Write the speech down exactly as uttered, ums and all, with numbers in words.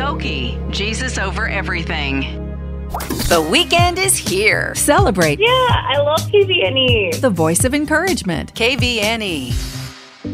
Koki, Jesus over everything. The weekend is here. Celebrate Yeah, I love K V N E. the voice of encouragement. K V N E.